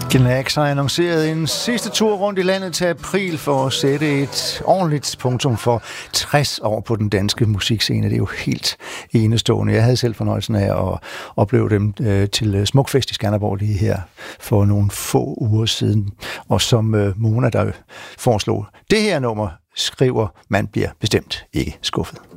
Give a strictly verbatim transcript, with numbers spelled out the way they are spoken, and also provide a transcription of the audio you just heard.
Gnags har annonceret en sidste tur rundt i landet til april for at sætte et ordentligt punktum for tres år på den danske musikscene. Det er jo helt enestående. Jeg havde selv fornøjelsen af at opleve dem øh, til Smukfest i Skanderborg lige her for nogle få uger siden. Og som øh, Mona, der foreslog det her nummer, skriver, man bliver bestemt ikke skuffet.